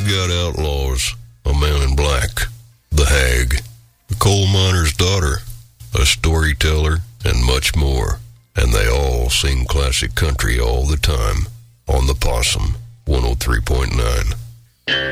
got outlaws, a man in black, the hag, the coal miner's daughter, a storyteller, and much more. And they all sing classic country all the time on the Possum 103.9.